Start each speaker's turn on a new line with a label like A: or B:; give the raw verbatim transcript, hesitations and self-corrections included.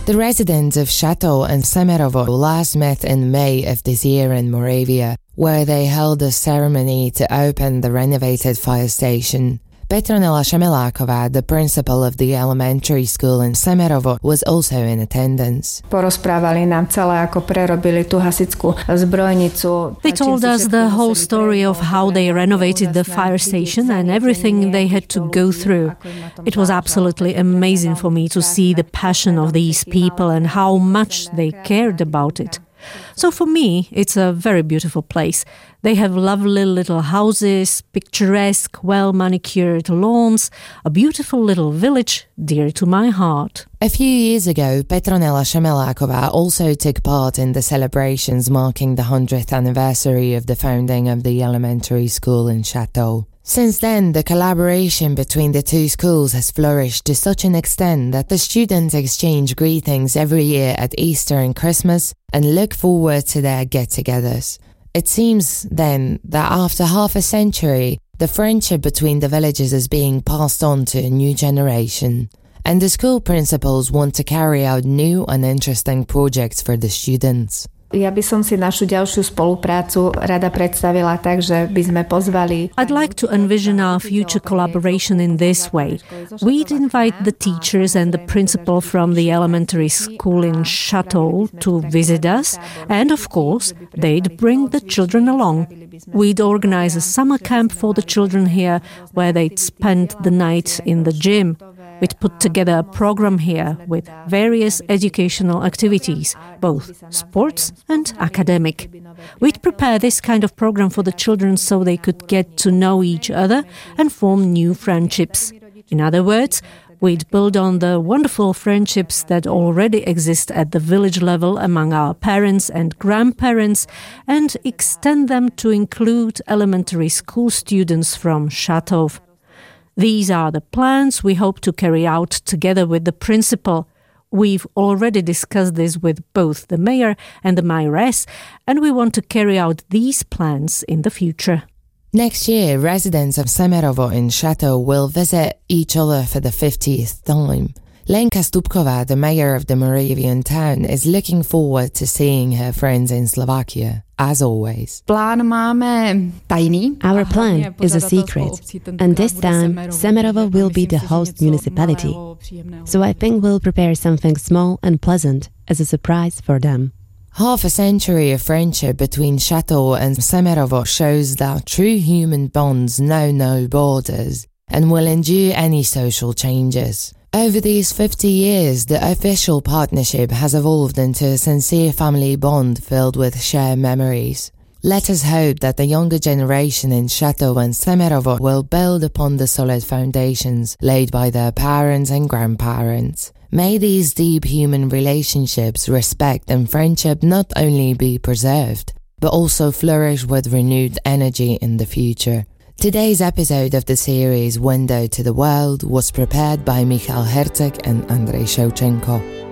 A: The residents of Chateau and Semerovo last met in May of this year in Moravia, where they held a ceremony to open the renovated fire station. Petronela Šemeláková, the principal of the elementary school in Semerovo, was also in attendance.
B: Porozprávali nám celé, ako prerobili tú hasičskú zbrojnicu.
C: They told us the whole story of how they renovated the fire station and everything they had to go through. It was absolutely amazing for me to see the passion of these people and how much they cared about it. So for me, it's a very beautiful place. They have lovely little houses, picturesque, well-manicured lawns, a beautiful little village dear to my heart.
A: A few years ago, Petronela Šemeláková also took part in the celebrations marking the hundredth anniversary of the founding of the elementary school in Chateau. Since then, the collaboration between the two schools has flourished to such an extent that the students exchange greetings every year at Easter and Christmas and look forward to their get-togethers. It seems, then, that after half a century, the friendship between the villages is being passed on to a new generation, and the school principals want to carry out new and interesting projects for the students.
B: Ja by som si našu ďalšiu spoluprácu rada predstavila tak, že by sme pozvali...
C: I'd like to envision our future collaboration in this way. We'd invite the teachers and the principal from the elementary school in Chateau to visit us, and of course, they'd bring the children along. We'd organize a summer camp for the children here, where they'd spend the night in the gym. We'd put together a program here with various educational activities, both sports and academic. We'd prepare this kind of program for the children so they could get to know each other and form new friendships. In other words, we'd build on the wonderful friendships that already exist at the village level among our parents and grandparents and extend them to include elementary school students from Chateau. These are the plans we hope to carry out together with the principal. We've already discussed this with both the mayor and the mayoress, and we want to carry out these plans in the future.
A: Next year, residents of Semerovo in Chateau will visit each other for the fiftieth time. Lenka Stupková, the mayor of the Moravian town, is looking forward to seeing her friends in Slovakia, as always.
D: Our plan is a secret, and this time Semerovo will be the host municipality. So I think we'll prepare something small and pleasant as a surprise for them.
A: Half a century of friendship between Chateau and Semerovo shows that true human bonds know no borders and will endure any social changes. Over these fifty years, the official partnership has evolved into a sincere family bond filled with shared memories. Let us hope that the younger generation in Chateau and Semerovo will build upon the solid foundations laid by their parents and grandparents. May these deep human relationships, respect and friendship not only be preserved, but also flourish with renewed energy in the future. Today's episode of the series Window to the World was prepared by Michal Herceg and Andrei Shevchenko.